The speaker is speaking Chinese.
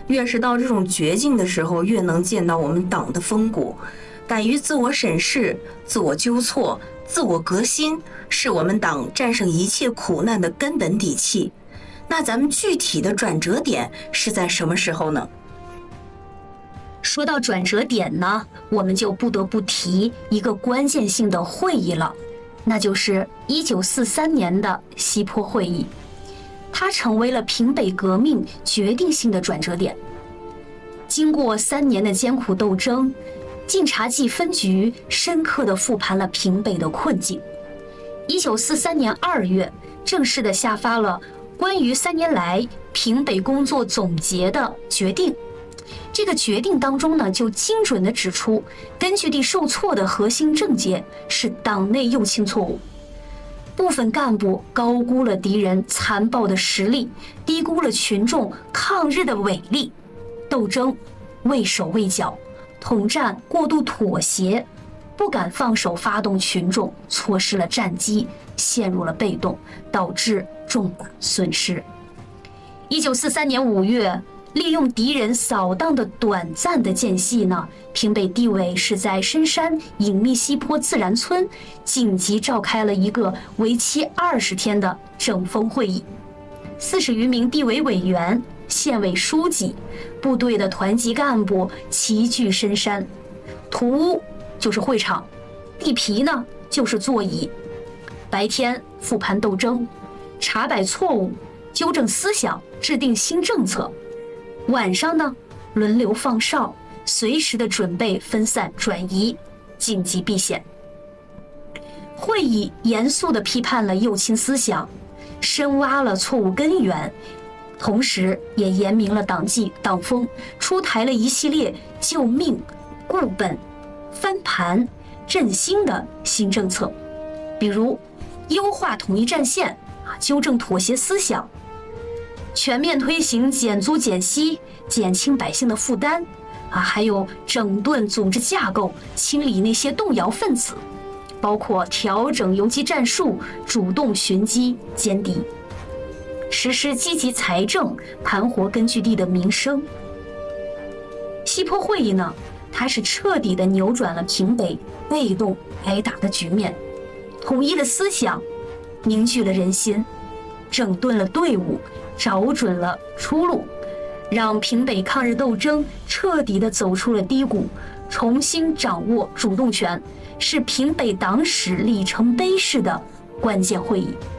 越是到这种绝境的时候，越能见到我们党的风骨。敢于自我审视、自我纠错、自我革新，是我们党战胜一切苦难的根本底气。那咱们具体的转折点是在什么时候呢？ 说到转折点呢，我们就不得不提一个关键性的会议了，那就是1943年的西坡会议。它成为了平北革命决定性的转折点。经过3年的艰苦斗争，晋察冀分局深刻地复盘了平北的困境。1943年2月，正式地下发了关于3年来平北工作总结的决定。这个决定当中呢，就精准地指出，根据地受挫的核心症结是党内右倾错误。部分干部高估了敌人残暴的实力，低估了群众抗日的伟力，斗争畏手畏脚，统战过度妥协，不敢放手发动群众，错失了战机，陷入了被动，导致重大损失。1943年5月，利用敌人扫荡的短暂的间隙呢，平北地委是在深山隐秘西坡自然村紧急召开了一个为期20天的整风会议，40余名地委委员、县委书记、部队的团级干部齐聚深山，土屋就是会场，地皮呢就是座椅。白天复盘斗争，查摆错误，纠正思想，制定新政策。晚上呢，轮流放哨，随时的准备分散转移，紧急避险。会议严肃地批判了右倾思想，深挖了错误根源，同时也严明了党纪党风，出台了一系列救命、固本、翻盘、振兴的新政策，比如优化统一战线，纠正妥协思想，全面推行减租减息，减轻百姓的负担，还有整顿组织架构，清理那些动摇分子，包括调整游击战术，主动寻机歼敌，实施积极财政，盘活根据地的民生。西坡会议呢，它是彻底的扭转了平北被动挨打的局面，统一了思想，凝聚了人心，整顿了队伍，找准了出路，让平北抗日斗争彻底地走出了低谷，重新掌握主动权，是平北党史里程碑式的关键会议。